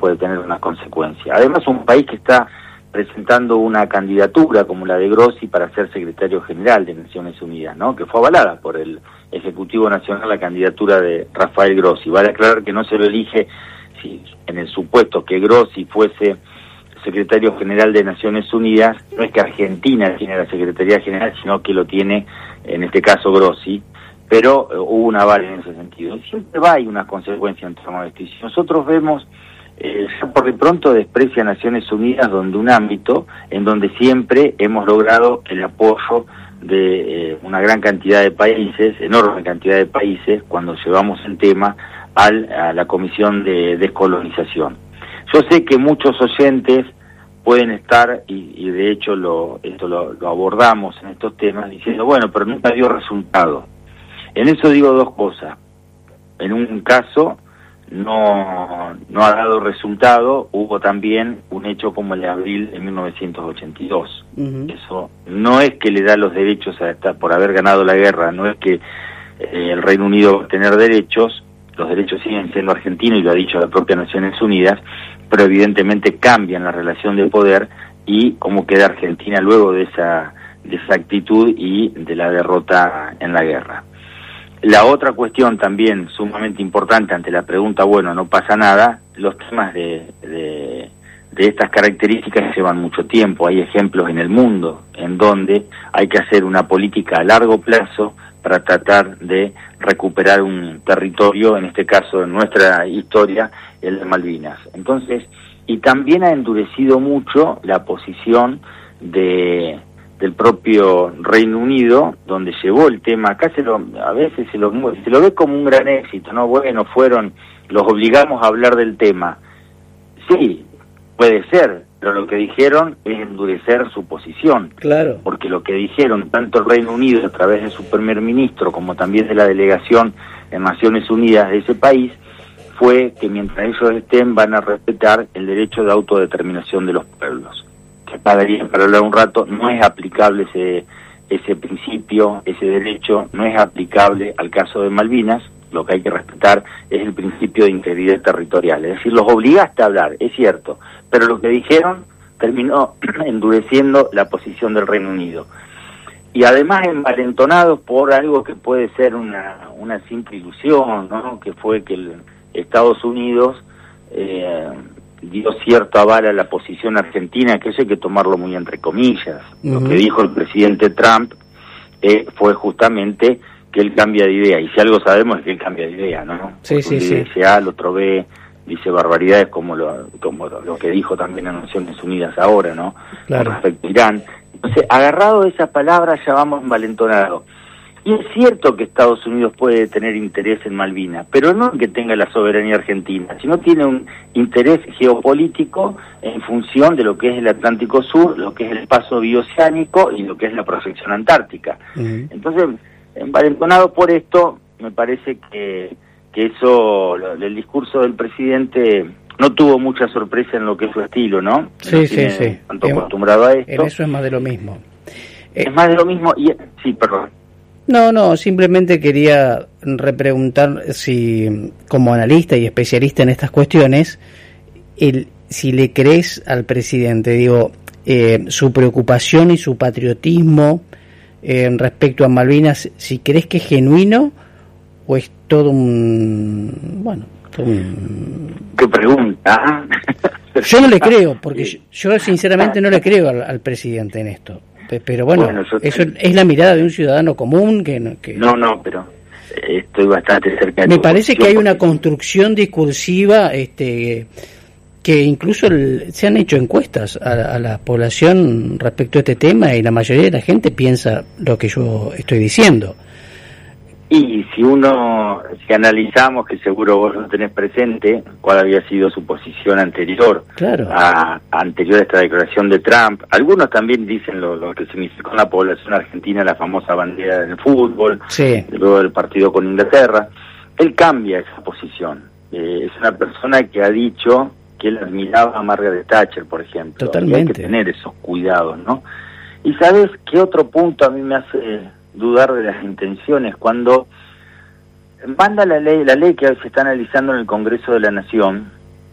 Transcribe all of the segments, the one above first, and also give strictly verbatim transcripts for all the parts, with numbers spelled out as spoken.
puede tener una consecuencia. Además, un país que está presentando una candidatura como la de Grossi para ser secretario general de Naciones Unidas, ¿no? Que fue avalada por el Ejecutivo Nacional la candidatura de Rafael Grossi. Vale aclarar que no se lo elige si en el supuesto que Grossi fuese secretario general de Naciones Unidas, no es que Argentina tiene la Secretaría General, sino que lo tiene, en este caso, Grossi, pero eh, hubo un aval en ese sentido. Siempre va a haber una consecuencia en torno a esto. Y si nosotros vemos, eh, por de pronto desprecia a Naciones Unidas donde un ámbito en donde siempre hemos logrado el apoyo de eh, una gran cantidad de países, enorme cantidad de países, cuando llevamos el tema al, a la Comisión de Descolonización. Yo sé que muchos oyentes pueden estar, y, y de hecho lo, esto lo, lo abordamos en estos temas, diciendo, bueno, pero nunca dio resultado. En eso digo dos cosas. En un caso no, no ha dado resultado, hubo también un hecho como el de abril de mil novecientos ochenta y dos. Uh-huh. Eso no es que le da los derechos a esta, por haber ganado la guerra, no es que eh, el Reino Unido va a tener derechos, los derechos siguen siendo argentinos, y lo ha dicho la propia Naciones Unidas, pero evidentemente cambian la relación de poder y cómo queda Argentina luego de esa, de esa actitud y de la derrota en la guerra. La otra cuestión también sumamente importante ante la pregunta, bueno, no pasa nada, los temas de, de, de estas características llevan mucho tiempo. Hay ejemplos en el mundo en donde hay que hacer una política a largo plazo para tratar de recuperar un territorio, en este caso en nuestra historia, el de Malvinas. Entonces, y también ha endurecido mucho la posición de del propio Reino Unido, donde llevó el tema, acá se lo, a veces se lo, se lo ve como un gran éxito, ¿no? Bueno, fueron, los obligamos a hablar del tema. Sí, puede ser, pero lo que dijeron es endurecer su posición. Claro. Porque lo que dijeron tanto el Reino Unido a través de su primer ministro como también de la delegación en Naciones Unidas de ese país fue que mientras ellos estén van a respetar el derecho de autodeterminación de los pueblos. Que para hablar un rato, no es aplicable ese, ese principio, ese derecho, no es aplicable al caso de Malvinas. Lo que hay que respetar es el principio de integridad territorial. Es decir, los obligaste a hablar, es cierto, pero lo que dijeron terminó endureciendo la posición del Reino Unido. Y además envalentonados por algo que puede ser una, una simple ilusión, ¿no? Que fue que el Estados Unidos eh, dio cierto aval a la posición argentina, que eso hay que tomarlo muy entre comillas. Uh-huh. Lo que dijo el presidente Trump eh, fue justamente que él cambia de idea, y si algo sabemos es que él cambia de idea, ¿no? Sí, sí, sí. Dice A, el otro B, dice barbaridades como lo, como lo, lo que dijo también en Naciones Unidas ahora, ¿no? Claro. Con respecto a Irán. Entonces, agarrado de esa palabra ya vamos envalentonados. Y es cierto que Estados Unidos puede tener interés en Malvinas, pero no en que tenga la soberanía argentina, sino tiene un interés geopolítico en función de lo que es el Atlántico Sur, lo que es el paso bioceánico y lo que es la proyección antártica. Uh-huh. Entonces, envalentonado por esto, me parece que, que eso, lo, el discurso del presidente no tuvo mucha sorpresa en lo que es su estilo, ¿no? Sí, no sí, sí. Tanto acostumbrado a esto. En eso es más de lo mismo. Es eh, más de lo mismo y... Sí, perdón. No, no, simplemente quería repreguntar si, como analista y especialista en estas cuestiones, el, si le crees al presidente, digo, eh, su preocupación y su patriotismo eh, respecto a Malvinas, si crees que es genuino o es todo un... bueno, todo un... ¿Qué pregunta? Yo no le creo, porque yo, yo sinceramente no le creo al, al presidente en esto. Pero bueno, bueno eso te... es la mirada de un ciudadano común que no, que... no, no, pero estoy bastante cerca de Me parece que hay una construcción discursiva este, que incluso el, se han hecho encuestas a, a la población respecto a este tema y la mayoría de la gente piensa lo que yo estoy diciendo. Y si uno, si analizamos, que seguro vos lo tenés presente, cuál había sido su posición anterior, claro. a, a anterior a esta declaración de Trump, algunos también dicen lo, lo que significó en la población argentina la famosa bandera del fútbol, sí. Luego del partido con Inglaterra, él cambia esa posición. Eh, es una persona que ha dicho que él admiraba a Margaret Thatcher, por ejemplo. Totalmente. Y hay que tener esos cuidados, ¿no? Y ¿sabes qué otro punto a mí me hace dudar de las intenciones? Cuando manda la ley, la ley que se está analizando en el Congreso de la Nación,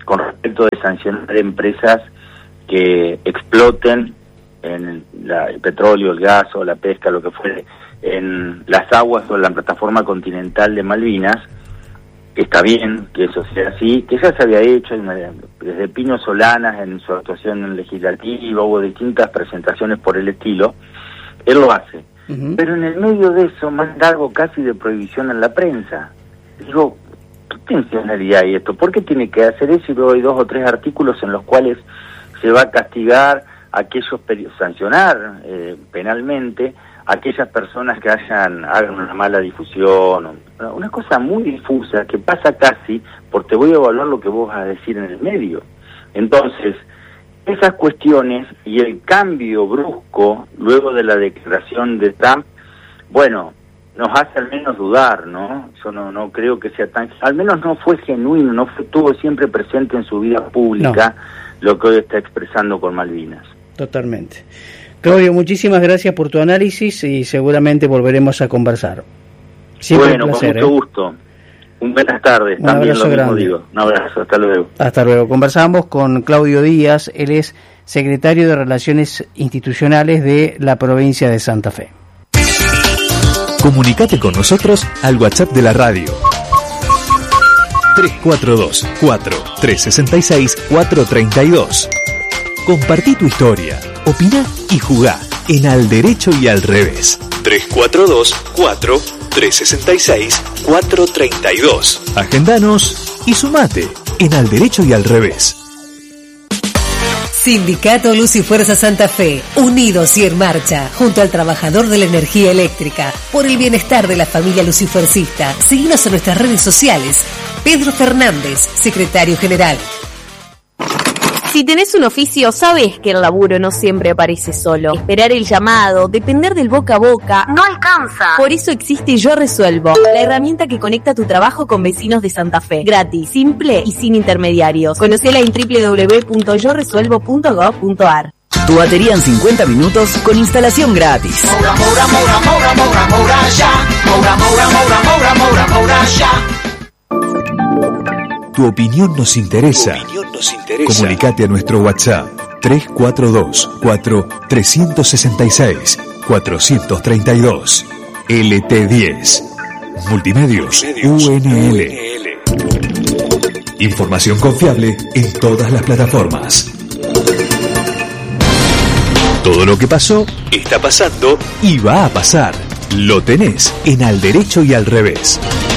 con respecto de sancionar empresas que exploten en la, el petróleo, el gas o la pesca, lo que fuere, en las aguas o en la plataforma continental de Malvinas. Está bien que eso sea así, que ya se había hecho desde Pino Solanas en su actuación legislativa, hubo distintas presentaciones por el estilo, él lo hace. Uh-huh. Pero en el medio de eso manda algo casi de prohibición en la prensa. Digo, ¿qué intencionalidad hay esto? ¿Por qué tiene que hacer eso? Y luego hay dos o tres artículos en los cuales se va a castigar a aquellos, sancionar eh, penalmente a aquellas personas que hayan hagan una mala difusión, una cosa muy difusa que pasa casi por te voy a evaluar lo que vos vas a decir en el medio. Entonces, esas cuestiones y el cambio brusco luego de la declaración de Trump, bueno, nos hace al menos dudar, ¿no? Yo no no creo que sea tan... Al menos no fue genuino, no fue, estuvo siempre presente en su vida pública no. Lo que hoy está expresando con Malvinas. Totalmente. Claudio, muchísimas gracias por tu análisis y seguramente volveremos a conversar. Siempre bueno, un placer, con mucho eh. gusto. Un buenas tardes. Un También abrazo lo mismo grande. Digo. Un abrazo, hasta luego. Hasta luego. Conversamos con Claudio Díaz, él es secretario de Relaciones Institucionales de la provincia de Santa Fe. Comunicate con nosotros al WhatsApp de la radio. tres cuatro dos, cuatro, tres seis seis, cuatro tres dos. Compartí tu historia, opina y jugá en Al Derecho y Al Revés. tres cuatro dos, cuatro, tres seis seis, cuatro tres dos. Agendanos y sumate en Al Derecho y Al Revés. Sindicato Luz y Fuerza Santa Fe, unidos y en marcha, junto al trabajador de la energía eléctrica, por el bienestar de la familia lucifuercista. Síguenos en nuestras redes sociales. Pedro Fernández, secretario general. Si tenés un oficio, sabés que el laburo no siempre aparece solo. Esperar el llamado, depender del boca a boca, no alcanza. Por eso existe Yo Resuelvo, la herramienta que conecta tu trabajo con vecinos de Santa Fe. Gratis, simple y sin intermediarios. Conocela en doble u doble u doble u punto yo resuelvo punto gob punto ar. Tu batería en cincuenta minutos con instalación gratis. Moura, moura, moura, moura, moura, moura, ya. Moura, moura, moura, moura, moura, moura, ya. Tu opinión nos interesa. Tu opinión nos interesa. Comunicate a nuestro WhatsApp tres cuatro dos, cuatro, tres seis seis, cuatro tres dos. L T diez. Multimedios, Multimedios U N L. U N L. Información confiable en todas las plataformas. Todo lo que pasó, está pasando y va a pasar. Lo tenés en Al Derecho y Al Revés.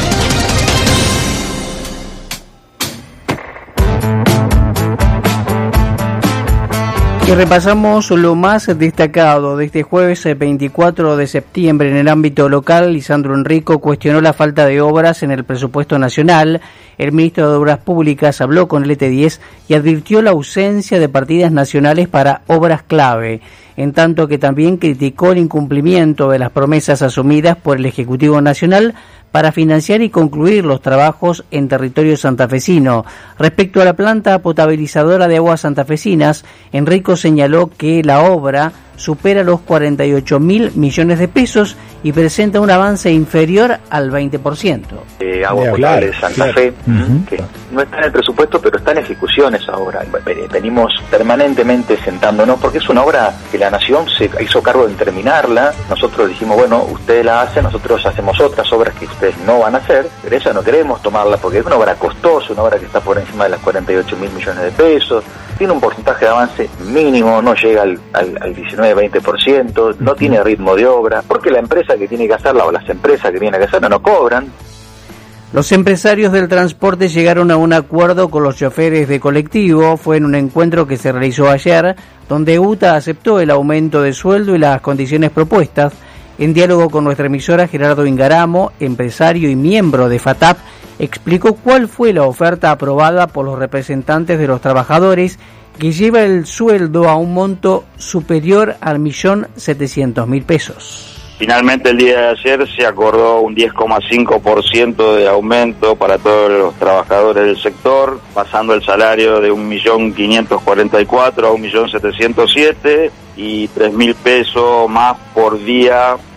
Y repasamos lo más destacado de este jueves veinticuatro de septiembre en el ámbito local. Lisandro Enrico cuestionó la falta de obras en el presupuesto nacional. El ministro de Obras Públicas habló con el L T diez y advirtió la ausencia de partidas nacionales para obras clave, en tanto que también criticó el incumplimiento de las promesas asumidas por el Ejecutivo Nacional para financiar y concluir los trabajos en territorio santafesino. Respecto a la planta potabilizadora de aguas santafesinas, Enrico señaló que la obra supera los cuarenta y ocho mil millones de pesos y presenta un avance inferior al veinte por ciento. Eh, agua potable de Santa Fe, uh-huh. que no está en el presupuesto, pero está en ejecución esa obra. Venimos permanentemente sentándonos, porque es una obra que la Nación se hizo cargo de terminarla. Nosotros dijimos, bueno, ustedes la hacen, nosotros hacemos otras obras que ustedes no van a hacer, pero esa no queremos tomarla porque es una obra costosa, una obra que está por encima de las cuarenta y ocho mil millones de pesos, tiene un porcentaje de avance mínimo, no llega al, al, al diecinueve a veinte por ciento, no tiene ritmo de obra, porque la empresa que tiene que hacerla o las empresas que tienen que hacerla no cobran. Los empresarios del transporte llegaron a un acuerdo con los choferes de colectivo. Fue en un encuentro que se realizó ayer, donde U T A aceptó el aumento de sueldo y las condiciones propuestas. En diálogo con nuestra emisora, Gerardo Ingaramo, empresario y miembro de FATAP, explicó cuál fue la oferta aprobada por los representantes de los trabajadores, que lleva el sueldo a un monto superior al millón setecientos mil pesos. Finalmente el día de ayer se acordó un diez coma cinco por ciento de aumento para todos los trabajadores del sector, pasando el salario de un millón quinientos cuarenta y cuatro a un millón setecientos siete y tres mil pesos más por día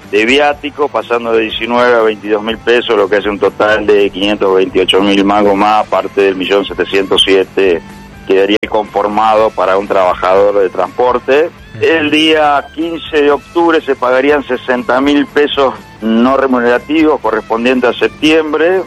de viático, pasando de diecinueve a veintidós mil pesos, lo que hace un total de quinientos veintiocho mil mangos más, aparte del millón setecientos siete quedaría conformado para un trabajador de transporte. El día quince de octubre se pagarían sesenta mil pesos no remunerativos correspondientes a septiembre.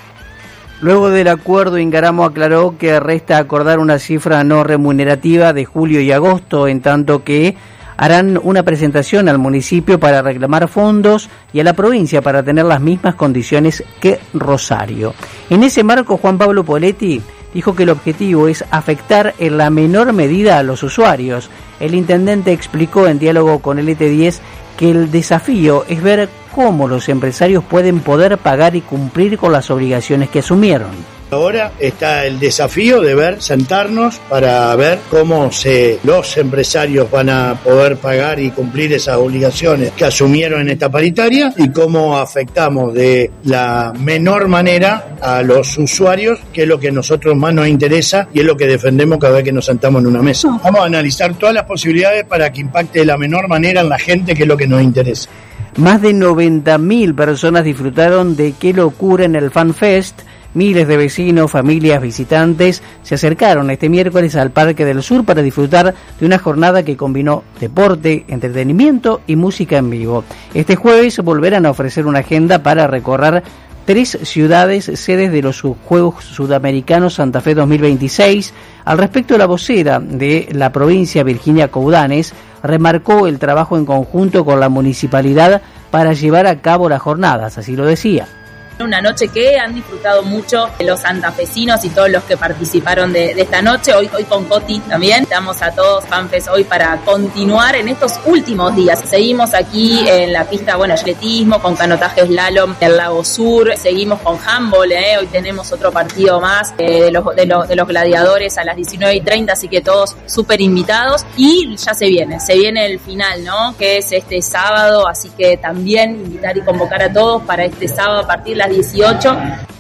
Luego del acuerdo, Ingaramo aclaró que resta acordar una cifra no remunerativa de julio y agosto, en tanto que harán una presentación al municipio para reclamar fondos y a la provincia para tener las mismas condiciones que Rosario. En ese marco, Juan Pablo Poletti dijo que el objetivo es afectar en la menor medida a los usuarios. El intendente explicó en diálogo con el E T diez que el desafío es ver cómo los empresarios pueden poder pagar y cumplir con las obligaciones que asumieron. Ahora está el desafío de ver, sentarnos para ver cómo se, los empresarios van a poder pagar y cumplir esas obligaciones que asumieron en esta paritaria y cómo afectamos de la menor manera a los usuarios, que es lo que a nosotros más nos interesa y es lo que defendemos cada vez que nos sentamos en una mesa. Vamos a analizar todas las posibilidades para que impacte de la menor manera en la gente, que es lo que nos interesa. Más de noventa mil personas disfrutaron de Qué Locura en el Fan Fest. Miles de vecinos, familias, visitantes se acercaron este miércoles al Parque del Sur para disfrutar de una jornada que combinó deporte, entretenimiento y música en vivo. Este jueves volverán a ofrecer una agenda para recorrer tres ciudades sedes de los Juegos Sudamericanos Santa Fe dos mil veintiséis. Al respecto, la vocera de la provincia, Virginia Coudanes, remarcó el trabajo en conjunto con la municipalidad para llevar a cabo las jornadas, así lo decía. Una noche que han disfrutado mucho los santafesinos y todos los que participaron de, de esta noche. Hoy, hoy con Coti también. Damos a todos FanFest hoy para continuar en estos últimos días. Seguimos aquí en la pista, bueno, atletismo, con canotaje slalom en Lago Sur. Seguimos con handball, ¿eh? Hoy tenemos otro partido más eh, de, los, de, los, de los gladiadores a las diecinueve y treinta, así que todos súper invitados. Y ya se viene, se viene el final, ¿no? Que es este sábado, así que también invitar y convocar a todos para este sábado a partir de las dieciocho.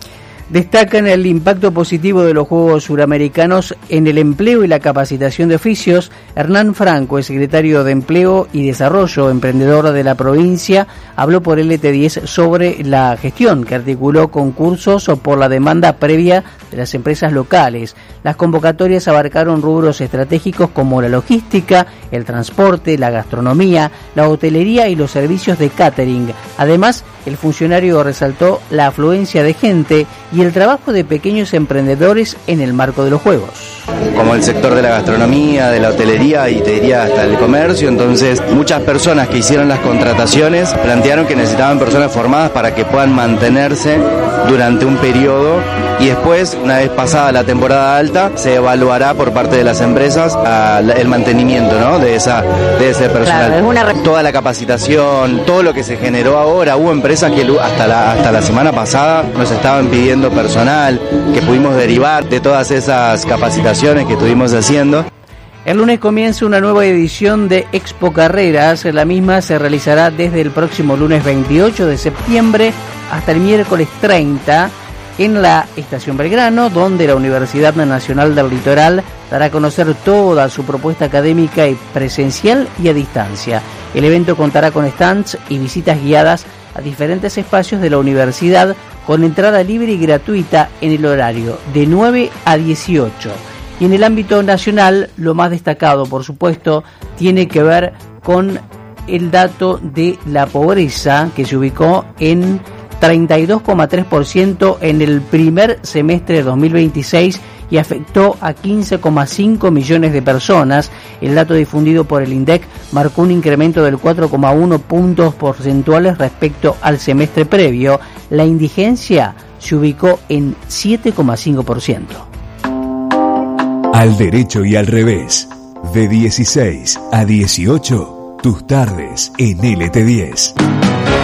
Destacan el impacto positivo de los Juegos Suramericanos en el empleo y la capacitación de oficios. Hernán Franco, el secretario de Empleo y Desarrollo, emprendedor de la provincia, habló por el E T diez sobre la gestión que articuló concursos o por la demanda previa de las empresas locales. Las convocatorias abarcaron rubros estratégicos como la logística, el transporte, la gastronomía, la hotelería y los servicios de catering. Además, el funcionario resaltó la afluencia de gente y el trabajo de pequeños emprendedores en el marco de los Juegos. Como el sector de la gastronomía, de la hotelería y te diría hasta el comercio, entonces muchas personas que hicieron las contrataciones plantearon que necesitaban personas formadas para que puedan mantenerse durante un periodo y después, una vez pasada la temporada alta, se evaluará por parte de las empresas uh, el mantenimiento, ¿no? de, esa, de ese personal. Claro, es una... Toda la capacitación, todo lo que se generó ahora, hubo empresas que hasta la, hasta la semana pasada nos estaban pidiendo personal, que pudimos derivar de todas esas capacitaciones que estuvimos haciendo. El lunes comienza una nueva edición de Expo Carreras. La misma se realizará desde el próximo lunes veintiocho de septiembre hasta el miércoles treinta en la Estación Belgrano, donde la Universidad Nacional del Litoral dará a conocer toda su propuesta académica y presencial y a distancia. El evento contará con stands y visitas guiadas a diferentes espacios de la universidad con entrada libre y gratuita en el horario de nueve a dieciocho. Y en el ámbito nacional, lo más destacado, por supuesto, tiene que ver con el dato de la pobreza, que se ubicó en treinta y dos coma tres por ciento en el primer semestre de dos mil veintiséis y afectó a quince coma cinco millones de personas. El dato difundido por el INDEC marcó un incremento del cuatro coma uno puntos porcentuales respecto al semestre previo. La indigencia se ubicó en siete coma cinco por ciento. Al derecho y al revés, de dieciséis a dieciocho, tus tardes en L T diez.